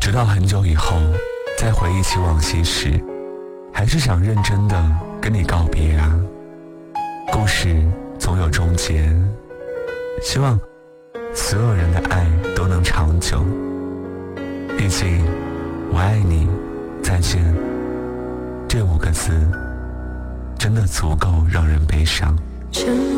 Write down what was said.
直到很久以后再回忆起往昔时，还是想认真的跟你告别啊。故事总有终结，希望所有人的爱都能长久。毕竟我爱你再见这5个字真的足够让人悲伤。